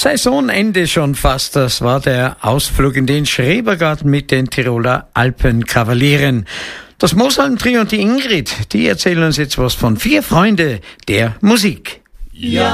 Saisonende schon fast. Das war der Ausflug in den Schrebergarten mit den Tiroler Alpenkavalieren. Das Mooshalm-Trio und die Ingrid, die erzählen uns jetzt was von 4 Freunde der Musik. Ja.